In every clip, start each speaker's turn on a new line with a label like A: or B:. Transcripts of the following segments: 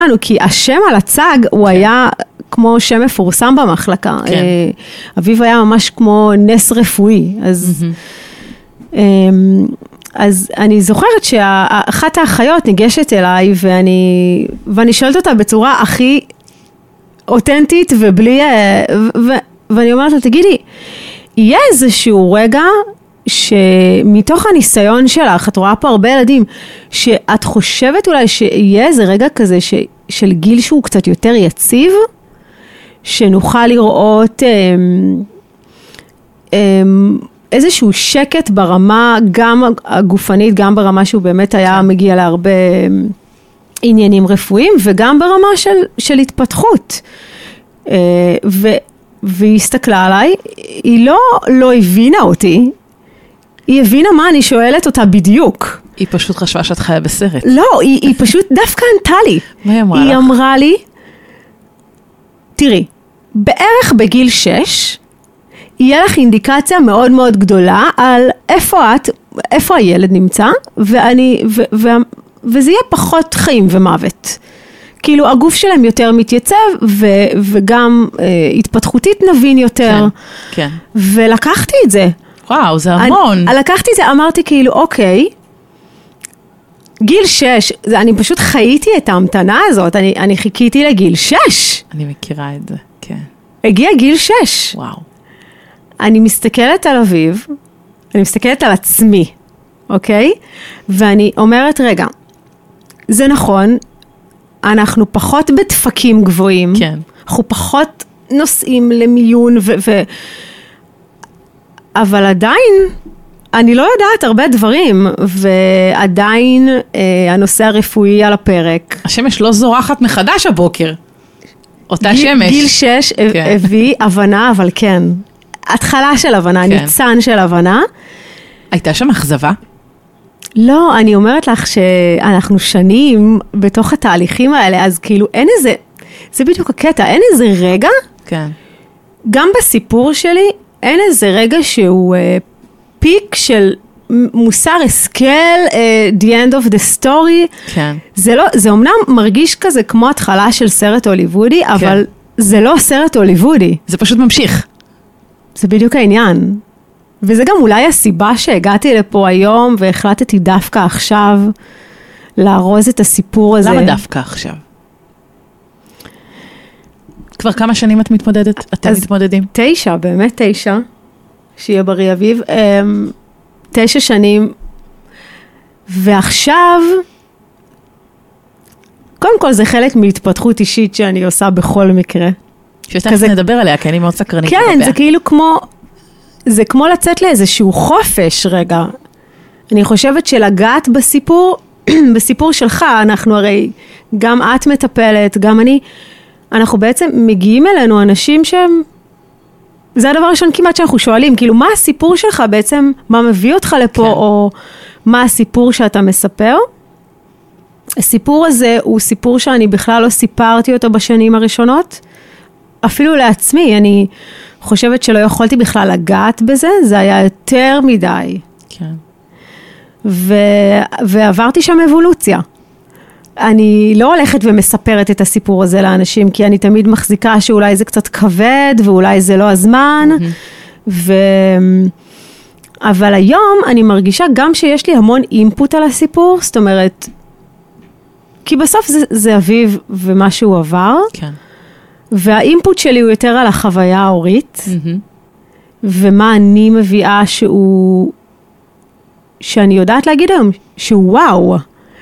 A: כי השם על הצג הוא היה כמו שם מפורסם במחלקה. אביב היה ממש כמו נס רפואי. אז אני זוכרת שאחת האחיות ניגשת אליי, ואני שואלת אותה בצורה הכי אותנטית ובלי, ואני אומרת לה, תגידי, יהיה איזשהו רגע שמתוך הניסיון שלך, את רואה פה הרבה ילדים, שאת חושבת אולי שיהיה איזה רגע כזה של גיל שהוא קצת יותר יציב, שנוכל לראות איזשהו שקט ברמה, גם הגופנית, גם ברמה שהוא באמת היה מגיע להרבה עניינים רפואיים, וגם ברמה של התפתחות. והיא הסתכלה עליי, היא לא הבינה אותי, היא הבינה מה אני שואלת אותה בדיוק.
B: היא פשוט חשבה שאת חיה בסרט.
A: לא, היא פשוט דווקא ענתה לי.
B: מה היא אמרה לך?
A: היא אמרה לי, תראי, בערך בגיל 6, יהיה לך אינדיקציה מאוד מאוד גדולה על איפה הילד נמצא, וזה יהיה פחות חיים ומוות. כאילו הגוף שלהם יותר מתייצב, וגם התפתחותית נבין יותר.
B: כן.
A: ולקחתי את זה.
B: וואו, זה המון.
A: לקחתי את זה, אמרתי כאילו, אוקיי, גיל 6, אני פשוט חייתי את ההמתנה הזאת, אני חיכיתי לגיל 6.
B: אני מכירה את זה, כן.
A: הגיע גיל 6.
B: וואו.
A: אני מסתכלת על אביב, אני מסתכלת על עצמי, אוקיי? ואני אומרת, רגע, זה נכון, אנחנו פחות בדפקים גבוהים,
B: כן.
A: אנחנו פחות נוסעים למיון, אבל עדיין, אני לא יודעת הרבה דברים, ועדיין הנושא הרפואי על הפרק.
B: השמש לא זורחת מחדש הבוקר. אותה שמש.
A: גיל 6 הביא הבנה, אבל כן. התחלה של הבנה, ניצן של הבנה.
B: הייתה שם אכזבה?
A: לא, אני אומרת לך שאנחנו שנים בתוך התהליכים האלה, אז כאילו אין איזה, זה בדיוק הקטע, אין איזה רגע,
B: כן. גם
A: בסיפור שלי, אין איזה רגע שהוא פיק של מוסר השכל, the end of the story.
B: כן.
A: זה אומנם מרגיש כזה כמו התחלה של סרט הוליוודי, אבל זה לא סרט הוליוודי.
B: זה פשוט ממשיך.
A: זה בדיוק העניין. וזה גם אולי הסיבה שהגעתי לפה היום, והחלטתי דווקא עכשיו לארוז את הסיפור הזה.
B: למה דווקא עכשיו? כבר כמה שנים את מתמודדת? אתם מתמודדים?
A: 9, באמת 9, שיהיה בריא אביב. 9 שנים, ועכשיו, קודם כל זה חלק מהתפתחות אישית שאני עושה בכל מקרה.
B: שתכף נדבר עליה, כי אני מאוד סקרנית.
A: כן, זה כאילו כמו, זה כמו לצאת לאיזשהו חופש רגע. אני חושבת שלגעת בסיפור, בסיפור שלך, אנחנו הרי, גם את מטפלת, גם אני, אנחנו בעצם מגיעים אלינו אנשים שהם, זה הדבר הראשון כמעט שאנחנו שואלים, כאילו מה הסיפור שלך בעצם, מה מביא אותך לפה, או מה הסיפור שאתה מספר. הסיפור הזה הוא סיפור שאני בכלל לא סיפרתי אותו בשנים הראשונות, אפילו לעצמי, אני חושבת שלא יכולתי בכלל לגעת בזה, זה היה יותר מדי.
B: כן.
A: ועברתי שם אבולוציה. אני לא הולכת ומספרת את הסיפור הזה לאנשים, כי אני תמיד מחזיקה שאולי זה קצת כבד, ואולי זה לא הזמן, אבל היום אני מרגישה גם שיש לי המון אינפוט על הסיפור, זאת אומרת, כי בסוף זה אביב ומה שהוא עבר,
B: כן.
A: והאינפוט שלי הוא יותר על החוויה ההורית, ומה אני מביאה שאני יודעת להגיד היום, שהוא וואו,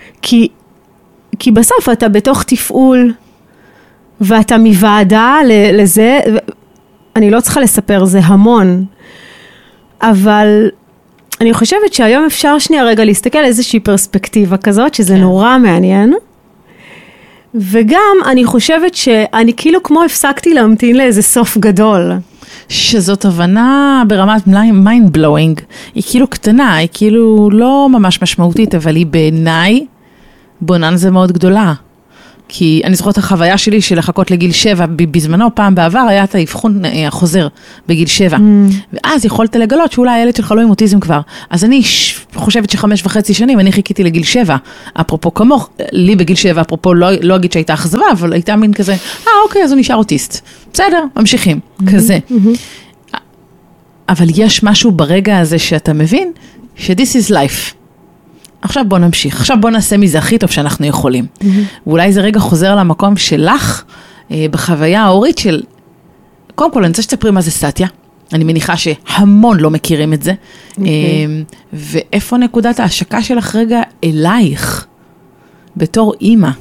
A: כי בסוף אתה בתוך תפעול, ואתה מוועדה לזה, אני לא צריכה לספר, זה המון, אבל אני חושבת שהיום אפשר שנייה רגע להסתכל איזושהי פרספקטיבה כזאת, שזה נורא מעניין, וגם אני חושבת שאני כאילו כמו הפסקתי להמתין לאיזה סוף גדול.
B: שזאת הבנה ברמת mind blowing, היא כאילו קטנה, היא כאילו לא ממש משמעותית, אבל היא בעיניי בוננזה מאוד גדולה. כי אני זוכרת החוויה שלי של לחכות לגיל 7, בזמנו פעם בעבר היה את האבחון החוזר בגיל 7, ואז יכולת לגלות שאולי הילד שלך לא עם אוטיזם כבר, אז אני חושבת ש5.5 שנים אני חיכיתי לגיל 7, אפרופו כמוך, לי בגיל 7, אפרופו לא אגיד שהייתה אכזבה, אבל הייתה מין כזה, אוקיי, אז הוא נשאר אוטיסט, בסדר, ממשיכים, כזה. אבל יש משהו ברגע הזה שאתה מבין, ש-this is life. עכשיו בוא נמשיך, עכשיו בוא נעשה מזה הכי טוב שאנחנו יכולים. ואולי זה רגע חוזר למקום שלך, בחוויה ההורית של, קודם כל אני רוצה שתספרי מה זה סטיה, אני מניחה שהמון לא מכירים את זה, ואיפה נקודת ההשקה שלך רגע אלייך, בתור אימא?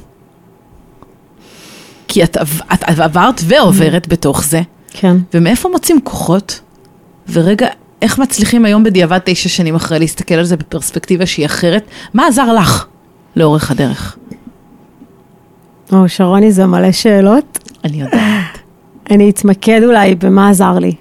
B: כי את עברת ועוברת בתוך זה,
A: כן.
B: ומאיפה מוצאים כוחות, ורגע, איך מצליחים היום בדיעבד 9 שנים אחרי להסתכל על זה בפרספקטיבה שהיא אחרת? מה עזר לך לאורך הדרך?
A: שרוני, זה מלא שאלות.
B: אני יודעת.
A: אני אתמקד אולי במה עזר לי.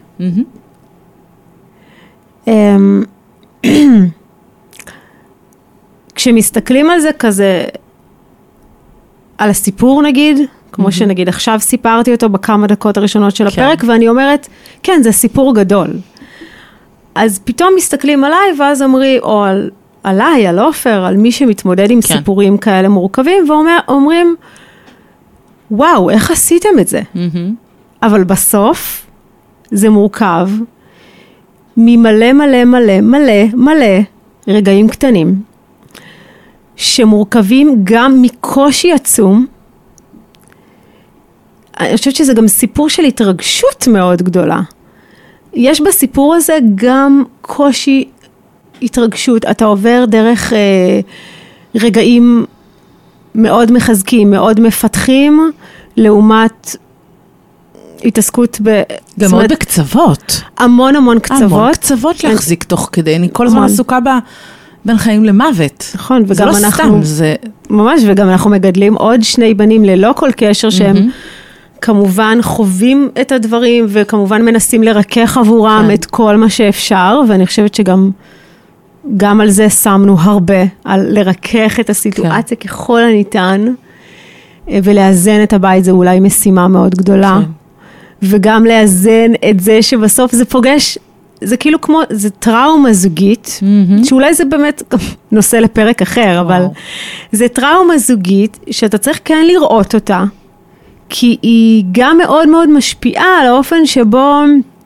A: כשמסתכלים על זה כזה, על הסיפור נגיד, כמו שנגיד עכשיו סיפרתי אותו בכמה דקות הראשונות של הפרק, ואני אומרת, כן, זה סיפור גדול. אז פתאום מסתכלים עליי, ואז אומרים, או עליי, על אופר, על מי שמתמודד עם סיפורים כאלה מורכבים, ואומרים, וואו, איך עשיתם את זה? אבל בסוף, זה מורכב, ממלא מלא מלא מלא מלא רגעים קטנים, שמורכבים גם מקושי עצום. אני חושבת שזה גם סיפור של התרגשות מאוד גדולה. יש בסיפור הזה גם קושי, התרגשות, אתה עובר דרך רגעים מאוד מחזקים, מאוד מפתחים, לעומת התעסקות
B: גם מאוד בקצוות.
A: המון המון קצוות.
B: המון קצוות להחזיק תוך כדי, אני כל הזמן עסוקה בין חיים למוות.
A: נכון, וגם
B: זה לא
A: אנחנו,
B: סתם, זה...
A: ממש, וגם אנחנו מגדלים עוד 2 בנים ללא כל קשר שהם כמובן חווים את הדברים, וכמובן מנסים לרכך עבורם את כל מה שאפשר, ואני חושבת שגם על זה שמנו הרבה, על לרכך את הסיטואציה ככל הניתן, ולאזן את הבית, זה אולי משימה מאוד גדולה, וגם לאזן את זה שבסוף זה פוגש, זה כאילו כמו, זה טראומה זוגית, שאולי זה באמת נושא לפרק אחר, אבל זה טראומה זוגית, שאתה צריך כן לראות אותה, כי היא גם מאוד מאוד משפיעה על האופן שבו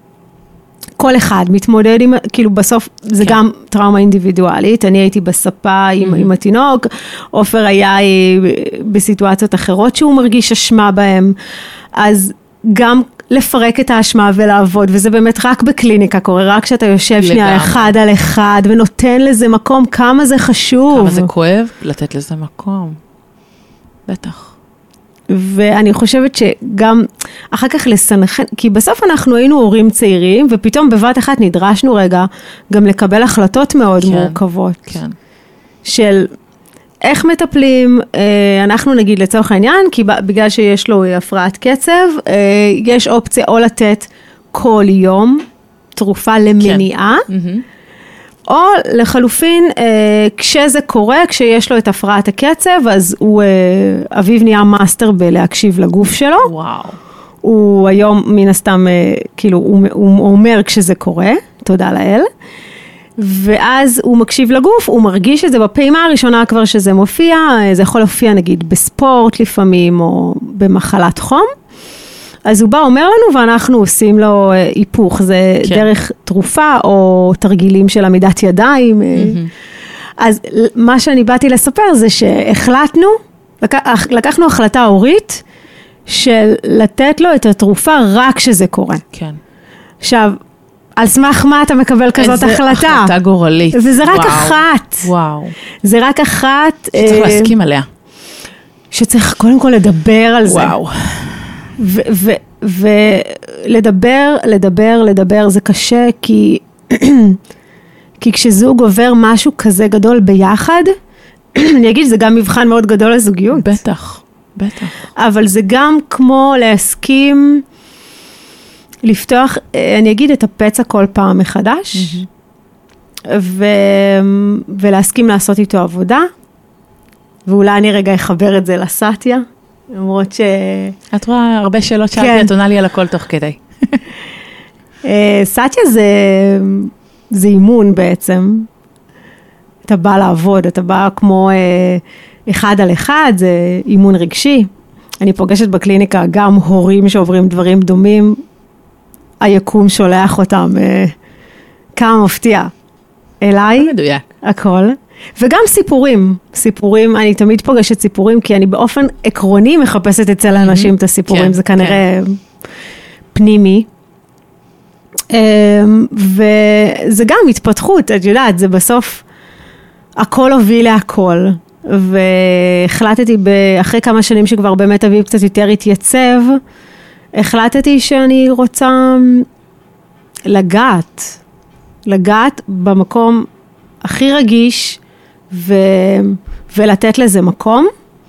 A: כל אחד מתמודד עם, כאילו בסוף זה גם טראומה אינדיבידואלית, אני הייתי בספה עם התינוק, אופר היה בסיטואציות אחרות שהוא מרגיש אשמה בהם, אז גם לפרק את האשמה ולעבוד, וזה באמת רק בקליניקה קורה, רק כשאתה יושב שנייה 1 על 1 ונותן לזה מקום, כמה זה חשוב.
B: כמה זה כואב, לתת לזה מקום. בטח.
A: ואני חושבת שגם אחר כך לסנכן, כי בסוף אנחנו היינו הורים צעירים, ופתאום בבת אחת נדרשנו רגע גם לקבל החלטות מאוד מורכבות. כן. של איך מטפלים, אנחנו נגיד לצורך העניין, כי בגלל שיש לו הפרעת קצב, יש אופציה או לתת כל יום תרופה למניעה, או לחלופין, כשזה קורה, כשיש לו את הפרעת הקצב, אז הוא, אביב נהיה מאסטר בלהקשיב לגוף שלו.
B: וואו.
A: הוא היום מן הסתם, כאילו, הוא אומר כשזה קורה, תודה לאל. ואז הוא מקשיב לגוף, הוא מרגיש את זה בפעימה הראשונה כבר שזה מופיע, זה יכול להופיע נגיד בספורט לפעמים, או במחלת חום. אז הוא בא אומר לנו, ואנחנו עושים לו היפוך, זה דרך תרופה, או תרגילים של עמידת ידיים. אז מה שאני באתי לספר זה שהחלטנו, לקחנו החלטה הורית, של לתת לו את התרופה רק כשזה קורה.
B: כן.
A: עכשיו, על סמך מה אתה מקבל כזאת החלטה?
B: איזה החלטה גורלית.
A: וזה רק אחת.
B: וואו.
A: זה רק אחת.
B: שצריך להסכים עליה.
A: שצריך קודם כל לדבר על זה.
B: וואו.
A: ולדבר, זה קשה, כי כשזוג עובר משהו כזה גדול ביחד, אני אגיד, זה גם מבחן מאוד גדול לזוגיות.
B: בטח, בטח.
A: אבל זה גם כמו להסכים, לפתוח, אני אגיד, את הפצע כל פעם מחדש, ולהסכים לעשות איתו עבודה, ואולי אני רגע אחבר את זה לסטיה, למרות ש...
B: את רואה הרבה שאלות שאלתי, את עונה לי על הכל תוך כדי.
A: סאטיה זה אימון בעצם. אתה בא לעבוד, אתה בא כמו אחד על אחד, זה אימון רגשי. אני פוגשת בקליניקה גם הורים שעוברים דברים דומים, היקום שולח אותם כמה מפתיע אליי.
B: מדויק.
A: הכל. וגם סיפורים, אני תמיד פוגשת סיפורים, כי אני באופן עקרוני מחפשת אצל האנשים את הסיפורים,
B: כן,
A: זה כנראה פנימי. וזה גם התפתחות, את יודעת, זה בסוף הכל הוביל להכל. והחלטתי אחרי כמה שנים שכבר באמת אביב קצת יותר התייצב, החלטתי שאני רוצה לגעת במקום הכי רגיש ולתת לזה מקום.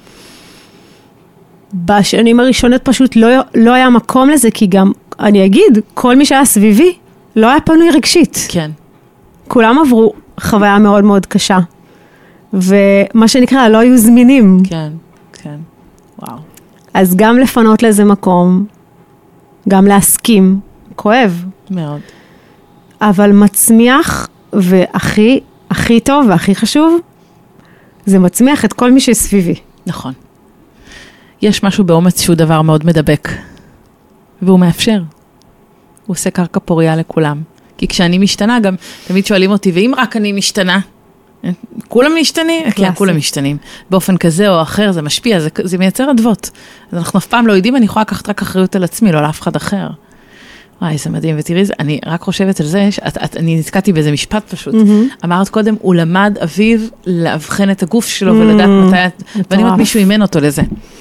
A: בשנים הראשונות פשוט לא היה מקום לזה, כי גם, אני אגיד, כל מי שהיה סביבי לא היה פנוי רגשית.
B: כן.
A: כולם עברו חוויה מאוד מאוד קשה. ומה שנקרא, לא היו זמינים.
B: כן, כן. וואו.
A: אז גם לפנות לזה מקום, גם להסכים, כואב.
B: מאוד.
A: אבל מצמיח, והכי טוב והכי חשוב, זה מצמיח את כל מי שסביבי.
B: נכון. יש משהו באומץ שהוא דבר מאוד מדבק, והוא מאפשר. הוא עושה קרקע פוריה לכולם. כי כשאני משתנה, גם תמיד שואלים אותי, ואם רק אני משתנה, כולם משתנים? כן, כולם משתנים. באופן כזה או אחר, זה משפיע, זה מייצר עדבות. אז אנחנו אף פעם לא יודעים, אני יכולה לקחת רק אחריות על עצמי, לא לאף אחד אחר. וואי, זה מדהים, ותראי, אני רק חושבת על זה, אני נזכרתי באיזה משפט פשוט. אמרת קודם, הוא למד אביב להבחן את הגוף שלו ולדעת מתי, ואני אומרת, מישהו אימן אותו לזה.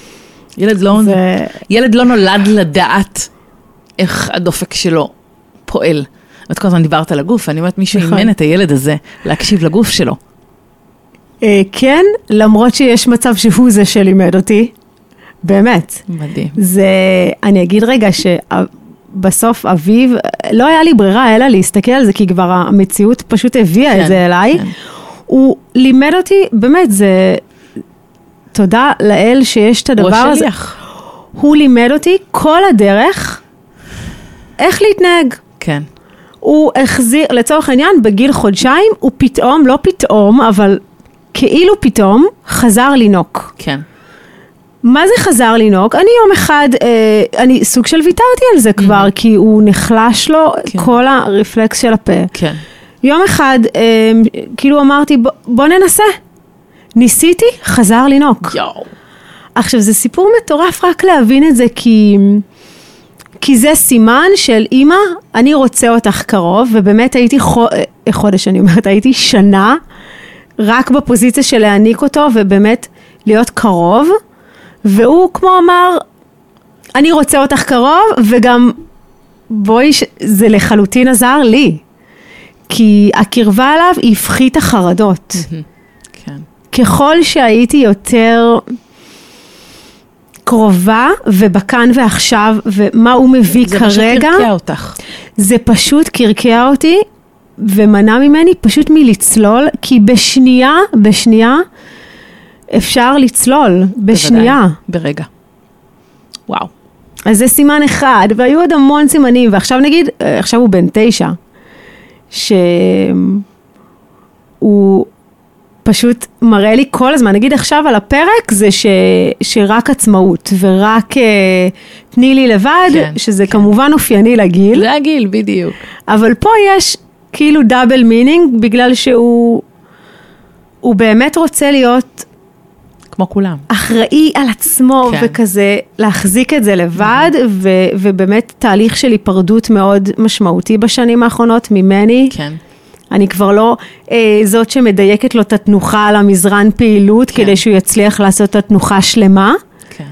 B: ילד לא נולד לדעת איך הדופק שלו פועל. ואת כל הזמן דיברת על הגוף, אני אומרת, מישהו אימן את הילד הזה להקשיב לגוף שלו.
A: כן, למרות שיש מצב שהוא זה שלימד אותי, באמת.
B: מדהים.
A: אני אגיד רגע שבסוף אביב, לא היה לי ברירה אלא להסתכל על זה, כי כבר המציאות פשוט הביאה את זה אליי. הוא לימד אותי, באמת, זה תודה לאל שיש את הדבר הזה. הוא לימד אותי כל הדרך איך להתנהג.
B: כן.
A: הוא החזיר, לצורך העניין, בגיל חודשיים, הוא פתאום, לא פתאום, אבל כאילו פתאום, חזר לינוק.
B: כן.
A: מה זה חזר לינוק? אני יום אחד, אני סוג של ויתרתי על זה כבר, כי הוא נחלש לו כל הרפלקס של הפה.
B: כן.
A: יום אחד, כאילו אמרתי, בוא ננסה. ניסיתי, חזר לינוק.
B: יואו.
A: עכשיו, זה סיפור מטורף רק להבין את זה, כי זה סימן של אמא, אני רוצה אותך קרוב, ובאמת הייתי חודש, אני אומרת, הייתי שנה, רק בפוזיציה של להעניק אותו, ובאמת להיות קרוב, והוא כמו אמר, אני רוצה אותך קרוב, וגם בואי, זה לחלוטין עזר לי, כי הקרבה עליו הפחית החרדות.
B: כן.
A: ככל שהייתי יותר קרובה ובכאן ועכשיו, ומה הוא מביא כרגע.
B: זה פשוט קרקע אותך.
A: זה פשוט קרקע אותי, ומנע ממני פשוט מלצלול, כי בשנייה, אפשר לצלול, בשנייה.
B: ברגע. וואו.
A: אז זה סימן אחד, והיו עוד המון סימנים, ועכשיו נגיד, עכשיו הוא בן 9, שהוא פשוט מראה לי כל הזמן, נגיד עכשיו על הפרק, זה שרק עצמאות, ורק תני לי לבד,
B: כן,
A: שזה כמובן אופייני לגיל.
B: זה הגיל, בדיוק.
A: אבל פה יש כאילו דאבל מינינג, בגלל שהוא באמת רוצה להיות
B: כמו כולם.
A: אחראי על עצמו, כן. וכזה להחזיק את זה לבד, ובאמת תהליך של היפרדות מאוד משמעותי בשנים האחרונות ממני.
B: כן.
A: אני כבר לא זאת שמדייקת לו את התנוחה על המזרן פעילות, כן. כדי שהוא יצליח לעשות את התנוחה שלמה.
B: כן.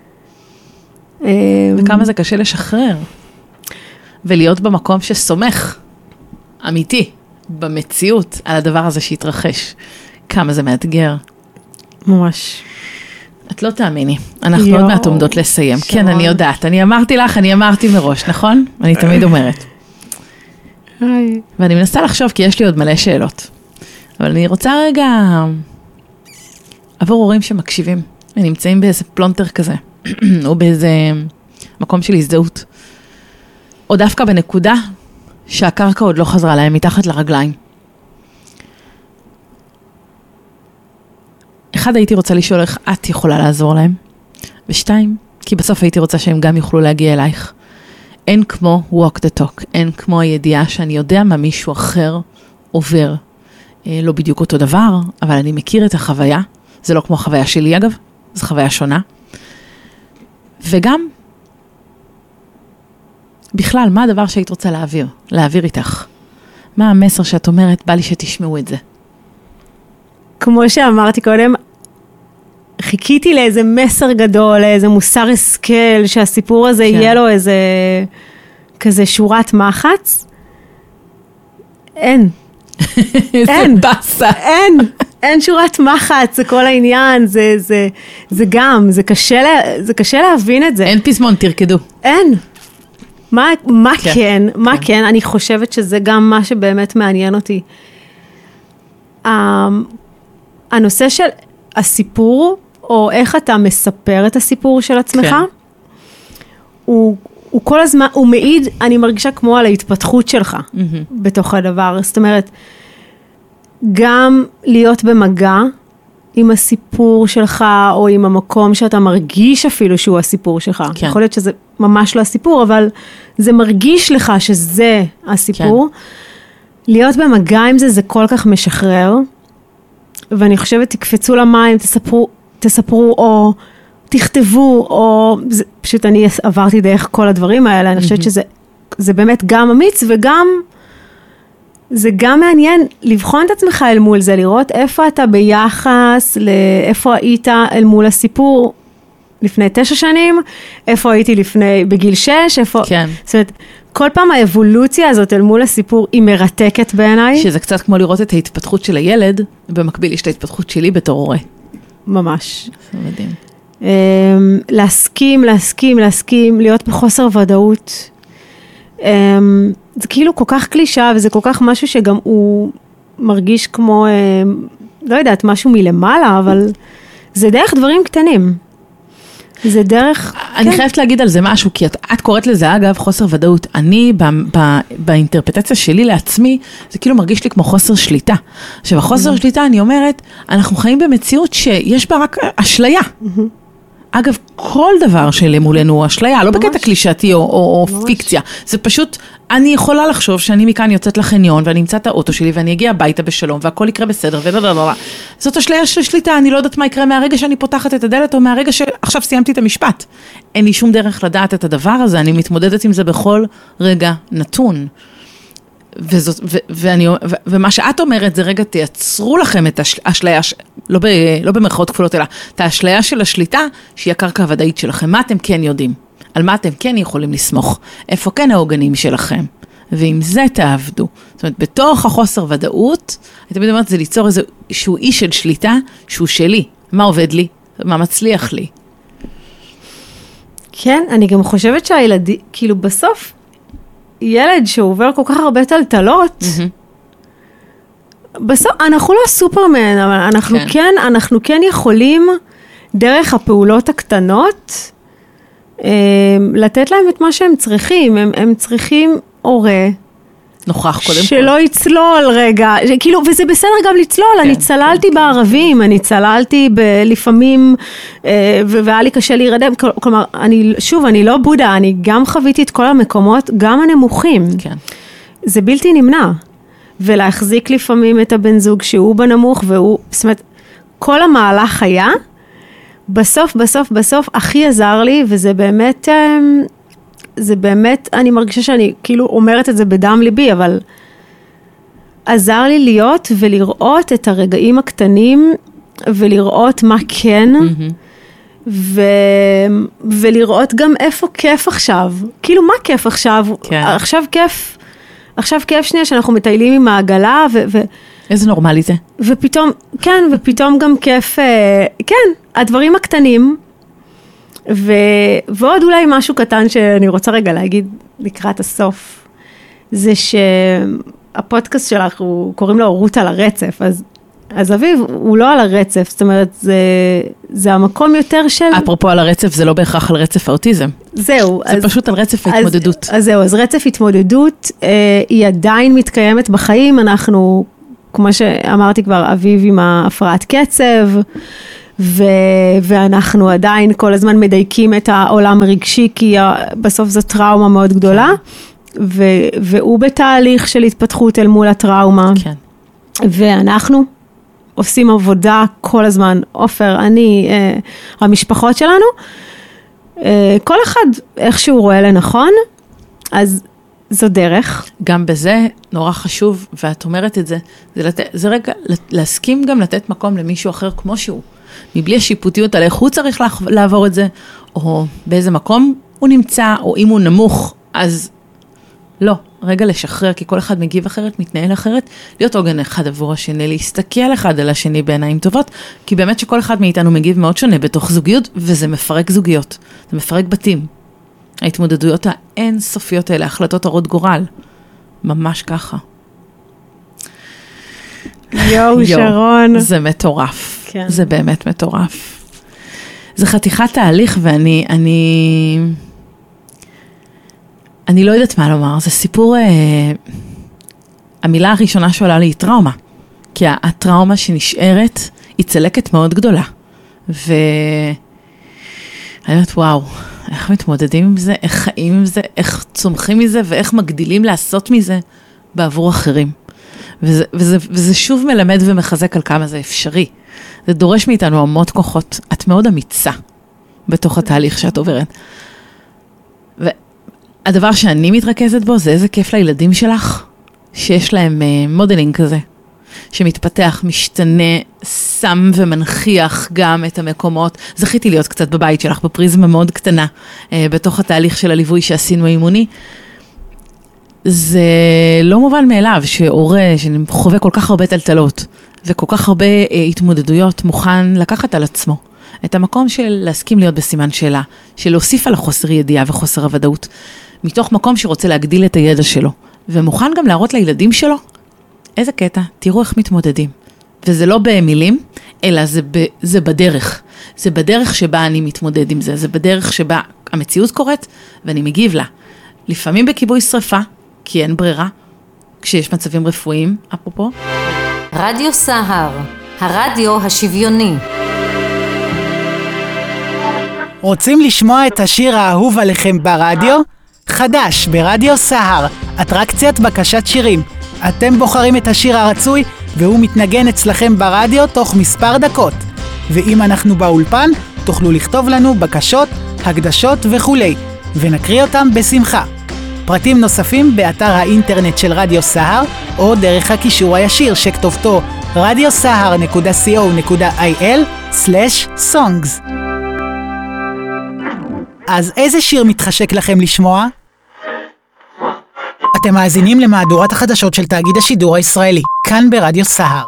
B: וכמה זה קשה לשחרר. ולהיות במקום שסומך, אמיתי, במציאות, על הדבר הזה שהתרחש. כמה זה מאתגר.
A: ממש.
B: את לא תאמיני, אנחנו עוד מעט עומדות לסיים. כן, אני יודעת, אני אמרתי מראש, נכון? אני תמיד אומרת. ואני מנסה לחשוב, כי יש לי עוד מלא שאלות. אבל אני רוצה רגע, עבור הורים שמקשיבים, ונמצאים באיזה פלונטר כזה. הוא באיזה מקום של הזדהות. או דווקא בנקודה שהקרקע עוד לא חזרה להם מתחת לרגליים. אחד, הייתי רוצה לשאול איך את יכולה לעזור להם. ושתיים, כי בסוף הייתי רוצה שהם גם יוכלו להגיע אלייך. אין כמו walk the talk, אין כמו הידיעה שאני יודע מה מישהו אחר עובר. לא בדיוק אותו דבר, אבל אני מכיר את החוויה. זה לא כמו החוויה שלי אגב, זו חוויה שונה. וגם, בכלל, מה הדבר שהיית רוצה להעביר איתך? מה המסר שאת אומרת, בא לי שתשמעו את זה?
A: כמו שאמרתי קודם, חיכיתי לאיזה מסר גדול, לאיזה מוסר השכל, שהסיפור הזה יהיה לו איזה כזה שורת מחץ. אין. אין.
B: בסה.
A: אין שורת מחץ, זה כל העניין, זה גם, זה קשה להבין את זה.
B: אין פזמון, תרקדו.
A: אין. מה כן, אני חושבת שזה גם מה שבאמת מעניין אותי. הנושא של הסיפור, או איך אתה מספר את הסיפור של עצמך, הוא כל הזמן, הוא מעיד, אני מרגישה כמו על ההתפתחות שלך, בתוך הדבר. זאת אומרת, גם להיות במגע עם הסיפור שלך, או עם המקום שאתה מרגיש אפילו שהוא הסיפור שלך. כן. יכול להיות שזה ממש לא הסיפור, אבל זה מרגיש לך שזה הסיפור. כן. להיות במגע עם זה, זה כל כך משחרר. ואני חושבת, תקפצו למים, תספרו, או תכתבו, או פשוט אני עברתי דרך כל הדברים האלה. אני חושבת שזה באמת גם אמיץ, וגם זה גם מעניין לבחון את עצמך אל מול זה, לראות איפה אתה ביחס, לאיפה היית אל מול הסיפור לפני 9 שנים, איפה הייתי בגיל 6, איפה...
B: כן.
A: זאת אומרת, כל פעם האבולוציה הזאת אל מול הסיפור היא מרתקת בעיניי.
B: שזה קצת כמו לראות את ההתפתחות של הילד, במקביל יש את ההתפתחות שלי בתור הורה.
A: ממש.
B: זה מדהים.
A: להסכים, להיות בחוסר ודאות. זה כאילו כל כך קלישה, וזה כל כך משהו שגם הוא מרגיש כמו, לא יודעת, משהו מלמעלה, אבל זה דרך דברים קטנים. זה דרך...
B: אני חייבת להגיד על זה משהו, כי את קוראת לזה, אגב, חוסר ודאות. אני, באינטרפטציה שלי לעצמי, זה כאילו מרגיש לי כמו חוסר שליטה. עכשיו, החוסר שליטה, אני אומרת, אנחנו חיים במציאות שיש בה רק אשליה. אגב, כל דבר שלמולנו הוא אשליה, לא בקטע קלישתי או פיקציה. זה פשוט, אני יכולה לחשוב שאני מכאן יוצאת לחניון, ואני אמצא את האוטו שלי, ואני אגיע הביתה בשלום, והכל יקרה בסדר, זאת אשליה של שליטה, אני לא יודעת מה יקרה מהרגע שאני פותחת את הדלת, או מהרגע שעכשיו סיימתי את המשפט. אין לי שום דרך לדעת את הדבר הזה, אני מתמודדת עם זה בכל רגע נתון. ומה שאת אומרת זה רגע תייצרו לכם את האשליה, לא במרכאות כפולות אלא, את האשליה של השליטה שהיא הקרקע הוודאית שלכם. מה אתם כן יודעים? על מה אתם כן יכולים לסמוך? איפה כן העוגנים שלכם? ועם זה תעבדו. זאת אומרת, בתוך החוסר ודאות, אני תמיד אומרת, זה ליצור איזשהו אי של שליטה שהוא שלי. מה עובד לי? מה מצליח לי?
A: כן, אני גם חושבת שהילדים, כאילו בסוף, ילד שעובר כל כך הרבה טלטלות, בסוף, אנחנו לא סופרמן, אבל אנחנו כן יכולים, דרך הפעולות הקטנות, לתת להם את מה שהם צריכים. הם צריכים הורה,
B: נוכח קודם כל.
A: שלא יצלול רגע, כאילו, וזה בסדר גם לצלול, אני צללתי בערבים, אני צללתי לפעמים, והיה לי קשה להירדם, כלומר, אני לא בודה, אני גם חוויתי את כל המקומות, גם הנמוכים. כן. זה בלתי נמנע. ולהחזיק לפעמים את הבן זוג שהוא בנמוך, זאת אומרת, כל המהלך היה, בסוף, הכי עזר לי, וזה באמת... זה באמת, אני מרגישה שאני כאילו אומרת את זה בדם ליבי, אבל עזר לי להיות ולראות את הרגעים הקטנים, ולראות מה כן, ולראות גם איפה כיף עכשיו. כאילו, מה כיף עכשיו? כן. עכשיו כיף שנייה שאנחנו מטיילים עם העגלה,
B: איזה נורמלי זה.
A: ופתאום גם כיף, כן, הדברים הקטנים, ועוד אולי משהו קטן שאני רוצה רגע להגיד לקראת הסוף, זה שהפודקאסט שלך, קוראים לו רות על הרצף, אז אז אביב הוא לא על הרצף, זאת אומרת, זה המקום יותר של...
B: אפרופו על הרצף, זה לא בהכרח על רצף האוטיזם.
A: זהו.
B: זה פשוט על רצף ההתמודדות.
A: אז זהו, אז רצף התמודדות, היא עדיין מתקיימת בחיים, אנחנו, כמו שאמרתי כבר, אביב עם ההפרעת קצב, ואנחנו עדיין כל הזמן מדייקים את העולם הרגשי, כי בסוף זו טראומה מאוד גדולה, והוא בתהליך של התפתחות אל מול הטראומה.
B: כן.
A: ואנחנו עושים עבודה כל הזמן, עופר, אני, המשפחות שלנו, כל אחד איך שהוא רואה לנכון, אז זו דרך.
B: גם בזה נורא חשוב, ואת אומרת את זה, זה רגע להסכים גם לתת מקום למישהו אחר כמו שהוא, מבלי השיפוטיות על איך הוא צריך לעבור את זה, או באיזה מקום הוא נמצא, או אם הוא נמוך, אז לא, רגע לשחרר, כי כל אחד מגיב אחרת, מתנהל אחרת, להיות עוגן אחד עבור השני, להסתכל אחד על השני בעיניים טובות, כי באמת שכל אחד מאיתנו מגיב מאוד שונה בתוך זוגיות, וזה מפרק זוגיות, זה מפרק בתים. ההתמודדויות האינסופיות האלה, החלטות הרות גורל, ממש ככה.
A: יואו, שרון.
B: זה מטורף,
A: כן.
B: זה באמת מטורף. זה חתיכת תהליך, אני לא יודעת מה לומר, זה סיפור, המילה הראשונה שעולה לי היא טראומה, כי הטראומה שנשארת היא צלקת מאוד גדולה, ואני אומרת וואו, איך מתמודדים עם זה, איך חיים עם זה, איך צומחים מזה, ואיך מגדילים לעשות מזה בעבור אחרים. וזה שוב מלמד ומחזק על כמה זה אפשרי. זה דורש מאיתנו עמות כוחות, את מאוד אמיצה בתוך התהליך שאת עוברת. הדבר שאני מתרכזת בו זה איזה כיף לילדים שלך, שיש להם מודלינג כזה, שמתפתח, משתנה, שם ומנחיח גם את המקומות. זכיתי להיות קצת בבית שלך, בפריזמה מאוד קטנה, בתוך התהליך של הליווי שעשינו אימוני. זה לא מובן מאליו שהורה שחווה כל כך הרבה טלטלות, וכל כך הרבה התמודדויות, מוכן לקחת על עצמו. את המקום של להסכים להיות בסימן שאלה, של להוסיף על החוסר ידיעה וחוסר הוודאות, מתוך מקום שרוצה להגדיל את הידע שלו, ומוכן גם להראות לילדים שלו, איזה קטע, תראו איך מתמודדים. וזה לא במילים, אלא זה בדרך. זה בדרך שבה אני מתמודד עם זה, זה בדרך שבה המציאות קורית, ואני מגיב לה. לפעמים בכיבוי שריפה, כי אין ברירה, כשיש מצבים רפואיים, אפרופו.
C: רדיו סהר, הרדיו השוויוני.
D: רוצים לשמוע את השיר האהוב עליכם ברדיו? חדש ברדיו סהר, אטרקציית בקשת שירים. אתם בוחרים את השיר הרצוי והוא מתנגן אצלכם ברדיו תוך מספר דקות. ואם אנחנו באולפן, תוכלו לכתוב לנו בקשות, הקדשות וכולי, ונקריא אותם בשמחה. פרטים נוספים באתר האינטרנט של רדיו סהר, או דרך הקישור הישיר שכתובתו radiosahar.co.il/songs. אז איזה שיר מתחשק לכם לשמוע? אתם מאזינים למהדורת החדשות של תאגיד השידור הישראלי, כאן ברדיו סהר.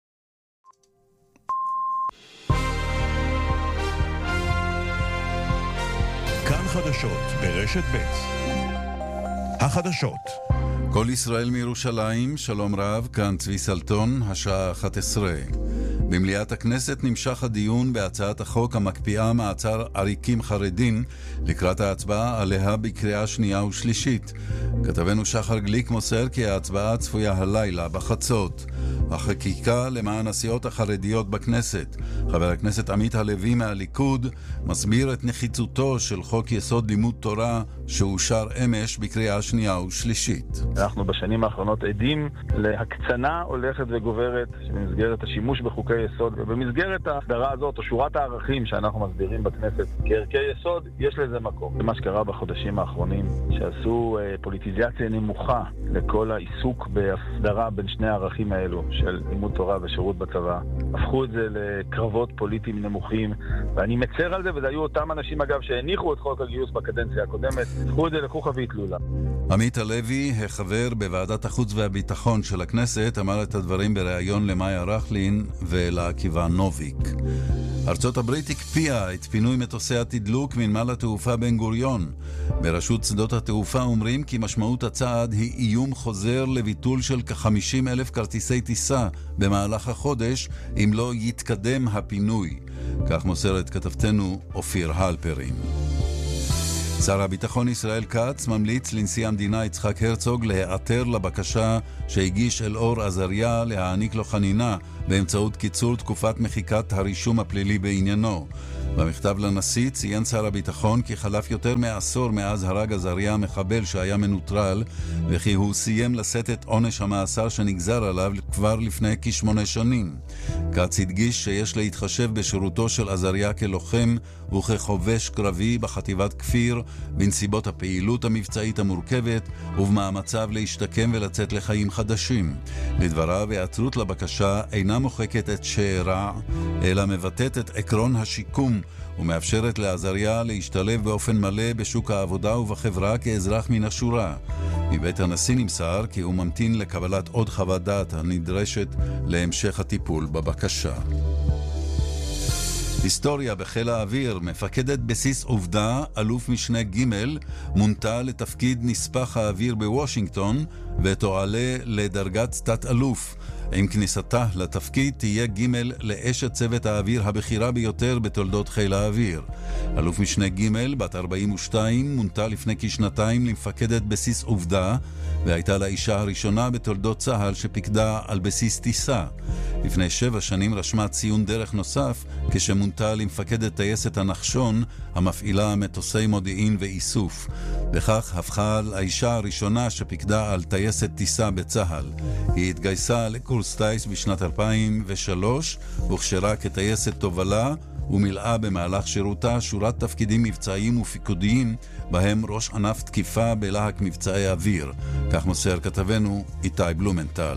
E: כאן חדשות ברשת ב'. החדשות. כל ישראל מירושלים, שלום רב, כאן צבי סלטון, השעה 11. במליאת הכנסת נמשך הדיון בהצעת החוק המקפיאה מעצר עריקים חרדים לקראת ההצבעה עליה בקריאה שנייה ושלישית. כתבנו שחר גליק מוסר כי ההצבעה צפויה הלילה בחצות. החקיקה למען הסיעות החרדיות בכנסת. חבר הכנסת עמית הלוי מהליכוד מסביר את נחיצותו של חוק יסוד לימוד תורה שאושר אמש בקריאה שנייה ושלישית.
F: אנחנו בשנים האחרונות עדים להקצנה הולכת וגוברת במסגרת השימוש בחוקי יסוד, ובמסגרת ההסדרה הזאת או שורת הערכים שאנחנו מסבירים בכנסת כערכי יסוד, יש לזה מקום. זה מה שקרה בחודשים האחרונים, שעשו פוליטיזציה נמוכה לכל העיסוק בהסדרה בין שני הערכים האלו של לימוד תורה ושירות בצבא. הפכו את זה לקרבות פוליטיים נמוכים, ואני מצר על זה, וזה היו אותם אנשים אגב שהניחו את חוק הגיוס בקדנציה הקודמת, הפכו את זה לחוכא ואטלולא.
E: עמית הלוי, החבר בוועדת החוץ והביטחון של הכנסת, אמר את הדברים בריאיון למאיה רכלין, ולעקיבא נוביק. ארצות הברית הקפיאה את פינוי מטוסי התדלוק מנמל התעופה בן גוריון. ברשות שדות התעופה אומרים כי משמעות הצעד היא איום חוזר לביטול של כ-50,000 כרטיסי טיסה במהלך החודש, אם לא יתקדם הפינוי. כך מוסרת כתבתנו אופיר הלפרין. שר הביטחון ישראל כץ ממליץ לנשיא המדינה יצחק הרצוג להיעתר לבקשה שהגיש אלאור עזריה להעניק לו חנינה באמצעות קיצור תקופת מחיקת הרישום הפלילי בעניינו. במכתב לנשיא ציין שר הביטחון כי חלף יותר מעשור מאז הרג עזריה המחבל שהיה מנוטרל, וכי הוא סיים לשאת את עונש המאסר שנגזר עליו כבר לפני כ8 שנים. כץ הדגיש שיש להתחשב בשירותו של עזריה כלוחם וכחובש קרבי בחטיבת כפיר, בנסיבות הפעילות המבצעית המורכבת ובמאמציו להשתקם ולצאת לחיים חדשים. לדבריו, היעתרות לבקשה אינה מוחקת את שאירע, אלא מבטאת את עקרון השיקום ומאפשרת לעזריה להשתלב באופן מלא בשוק העבודה ובחברה כאזרח מן השורה. מבית הנשיא נמסר כי הוא ממתין לקבלת עוד חוות דעת הנדרשת להמשך הטיפול בבקשה. היסטוריה בחיל האוויר. מפקדת בסיס עובדה, אלוף משנה ג' מונתה לתפקיד נספח האוויר בוושינגטון ותועלה לדרגת תת אלוף. עם כניסתה לתפקיד תהיה ג' לאשת צוות האוויר הבכירה ביותר בתולדות חיל האוויר. אלוף משנה ג' בת 42 מונתה לפני כשנתיים למפקדת בסיס עובדה, והייתה לאישה הראשונה בתולדות צה"ל שפיקדה על בסיס טיסה. לפני 7 שנים רשמה ציון דרך נוסף כשמונתה למפקדת טייסת הנחשון המפעילה מטוסי מודיעין ואיסוף. בכך הפכה האישה הראשונה שפיקדה על טייסת טיסה בצה"ל. היא התגייסה לקורס טייס בשנת 2003 והוכשרה כטייסת תובלה ומילאה במהלך שירותה שורת תפקידים מבצעיים ופיקודיים, בהם ראש ענף תקיפה בלהק מבצעי אוויר. כך מוסר כתבנו איתי בלומנטל.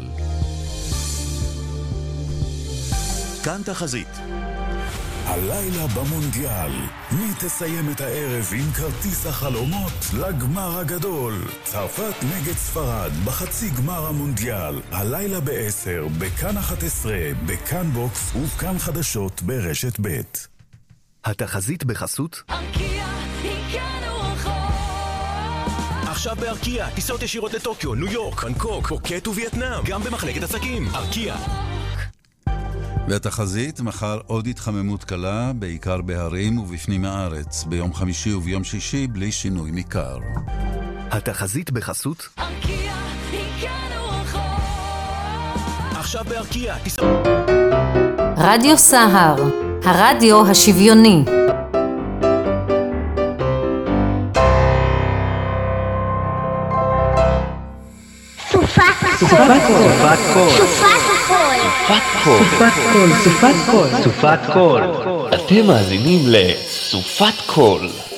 G: כאן תחזית. הלילה במונדיאל, מי תסיים את הערב עם כרטיס החלומות לגמר הגדול? צרפת נגד ספרד בחצי גמר המונדיאל, הלילה ב-10, בכאן 11, בכאן בוקס ובכאן חדשות ברשת ב'. התחזית בחסות
H: ארקיע, הגענו רחוק.
I: עכשיו בארקיע, טיסות ישירות לטוקיו, ניו יורק, בנקוק, פוקט ווייטנאם, גם במחלקת עסקים. ארקיע.
E: והתחזית, מחר עוד התחממות קלה, בעיקר בהרים ובפנים הארץ. ביום חמישי וביום שישי בלי שינוי ניכר.
G: התחזית בחסות
H: ארקיע, הגענו רחוק.
I: עכשיו בארקיע, טיסות...
C: רדיו סהר, הרדיו השוויוני.
J: סופת קול. אתם מאזינים לסופת קול.